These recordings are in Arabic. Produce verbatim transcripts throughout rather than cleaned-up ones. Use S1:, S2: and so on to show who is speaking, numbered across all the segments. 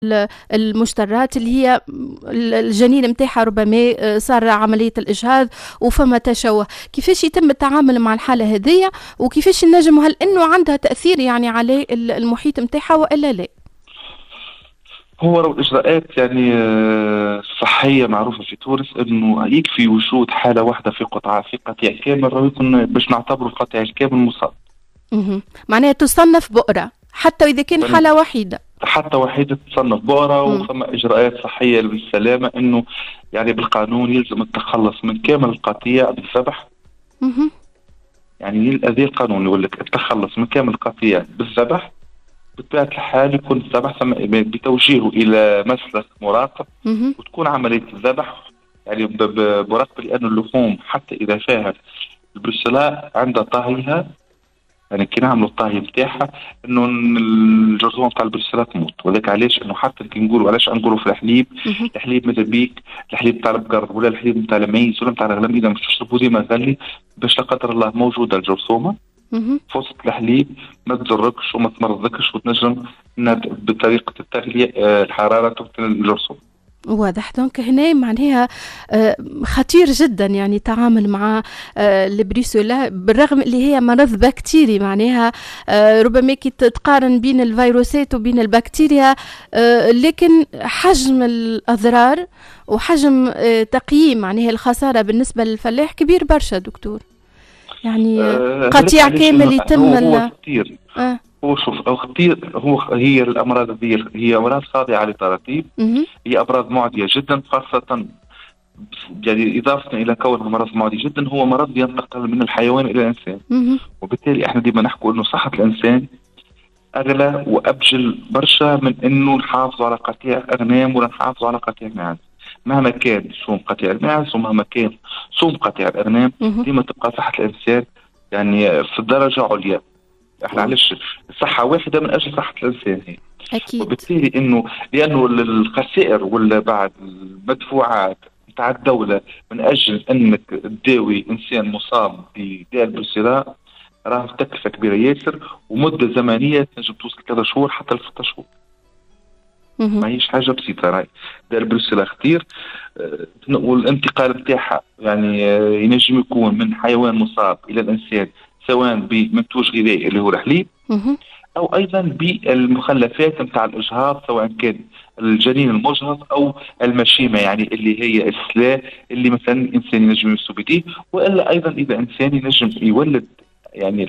S1: المشترات اللي هي الجنين متاعها ربما صار عملية الإجهاض وفما تشوه، كيفاش يتم التعامل مع الحالة هذية وكيفاش نجم، هل إنه عندها تأثير يعني على المحيط متاعها وإلا لا؟
S2: هو لو الإجراءات يعني صحية معروفة في تونس إنه يكفي وجود حالة واحدة في قطعة في قطيع كامل يكون باش نعتبر القطيع الكامل مصاب.
S1: اها معناها تصنف بؤرة حتى إذا كان حالة وحيدة.
S2: حتى وحيدة تصنف بؤرة، وفما إجراءات صحية للسلامة إنه يعني بالقانون يلزم التخلص من كامل القطيع بالذبح.
S1: اها
S2: يعني هذا القانون يقول لك التخلص من كامل القطيع بالذبح. بطبيعة الحال يكون الذبح بتوجيهه إلى مسلخ مراقب، وتكون عملية الذبح يعني بمراقبة، لأن اللحوم حتى إذا فيها البروسيلا عند طهيها يعني كي نعملوا الطهي بتاعها إنه الجرثومة بتاع البروسيلا تموت. وذلك علاش إنه حتى كي نقولوا علاش نقولوا في الحليب الحليب مثل بيك الحليب بتاع البقر ولا الحليب بتاع الميز ولا بتاع الغنم إذا مش تشربوا ديما غلي باش لا قدر الله موجودة الجرثومة في وسط الحليب ما تضركش وما تمرضكش وتنجم بطريقة التغلية الحرارة تقتل الجرثومة.
S1: واضح. دونك هنا معناها خطير جدا يعني التعامل مع البريسولا بالرغم اللي هي مرض بكتيري، معناها ربما كي تقارن بين الفيروسات وبين البكتيريا، لكن حجم الأضرار وحجم تقييم معناها الخسارة بالنسبة للفلاح كبير برشا دكتور. يعني آه قطيع كامل يتم
S2: هو, هو خطير. آه. هو شوف هو خطير. هو هي الامراض هذه هي امراض خاضعه للتراتيب، هي امراض معديه جدا، خاصه يعني اضافه الى كونها مرض معدي جدا هو مرض ينتقل من الحيوان الى الانسان.
S1: مه.
S2: وبالتالي احنا ديما نحكوا انه صحه الانسان اغلى وابجل برشا من انه نحافظوا على قطيع اغنام ولا نحافظوا على قطيع معز. مهما كان سوم قطيع الماعز ومهما كان سوم قطيع الأغنام ديما تبقى صحة الإنسان يعني في الدرجة عليا. احنا علاش الصحة واحدة من أجل صحة الإنسان هي.
S1: أكيد.
S2: وبالتالي إنه لأنه الخسائر ولا بعد المدفوعات بتاع الدولة من أجل أنك تداوي إنسان مصاب بداء البروسيلا راه تكلفة كبيرة ياسر ومدة زمنية تنجم توصل كذا شهور حتى لستة شهور. ما هيش حاجة بسيطة. راي دار البروسيلا خطير، والانتقال بتاعها يعني ينجم يكون من حيوان مصاب إلى الإنسان سواء بمنتوج غذائي اللي هو الحليب أو أيضا بالمخلفات متاع الإجهاض سواء كان الجنين المجهض أو المشيمة يعني اللي هي السلاء اللي مثلا الإنسان ينجم يمسو بديه، وإلا أيضا إذا إنسان ينجم يولد يعني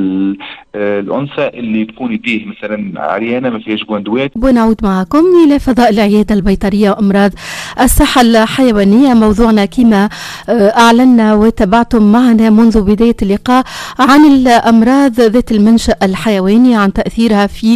S2: الأنثى اللي تكون يديه مثلا عريانة ما فيهاش جواندوات.
S1: ونعود معكم إلى فضاء العيادة البيطرية وأمراض الصحة الحيوانية. موضوعنا كما أعلنا وتابعتم معنا منذ بداية اللقاء عن الأمراض ذات المنشأ الحيواني، عن تأثيرها في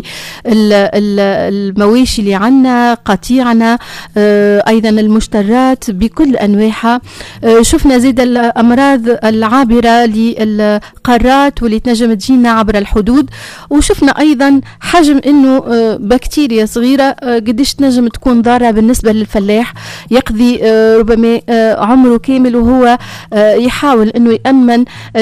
S1: المواشي اللي عنا قطيعنا، أيضا المشترات بكل أنواعها. شفنا زيد الأمراض العابرة للقارات واللي تنجم تجينا عبر الحدود، وشفنا أيضا حجم إنه بكتيريا صغيرة قديش تنجم تكون ضارة بالنسبة للفلاح، يقضي ربما عمره كامل وهو يحاول إنه يأمن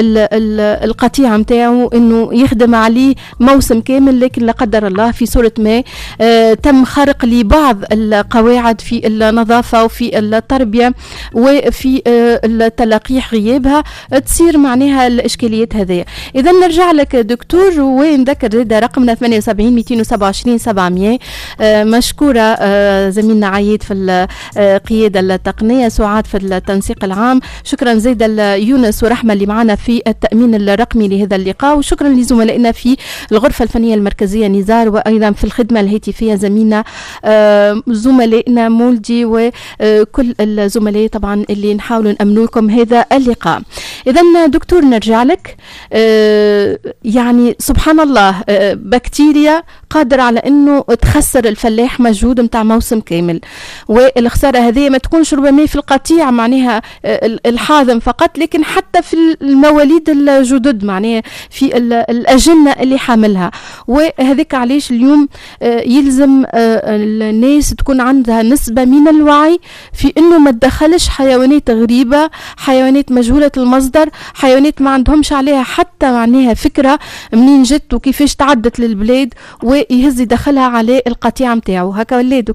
S1: القطيع متاعه إنه يخدم عليه موسم كامل، لكن لا قدر الله في صورة ما تم خرق لبعض القواعد في النظافة وفي التربية وفي التلقيح غيابها، تصير معناها الإشكاليات هذه. إذا نرجع لك دكتور ونذكر زاد رقمنا ثمانية وسبعين مئتين وسبعة وعشرين سبعمية. آه مشكورة آه زميلنا عيد في القيادة التقنية، سعاد في التنسيق العام، شكرا زيد يونس ورحمة اللي معنا في التأمين الرقمي لهذا اللقاء، وشكرا لزملائنا في الغرفة الفنية المركزية نزار، وأيضا في الخدمة الهاتفية زميلنا آه زملائنا مولدي وكل الزملاء طبعا اللي نحاولوا نأمنوا لكم هذا اللقاء. إذا دكتور نرجع لك، آه يعني سبحان الله آه بكتيريا قادرة على أنه تخسر الفلاح مجهود متاع موسم كامل، والخسارة هذه ما تكونش ربما في القطيع معناها آه الحاضن فقط، لكن حتى في المواليد الجدد معناها في الأجنة اللي حاملها. وهذيك علاش اليوم آه يلزم آه الناس تكون عندها نسبة من الوعي في أنه ما تدخلش حيوانات غريبة، حيوانات مجهولة المصدر، حيوانات ما عندهمش عليها حتى حتى معناها فكرة منين جت وكيفاش تعدت للبلاد ويهز يدخلها على القطيع متاعو. هكا ولا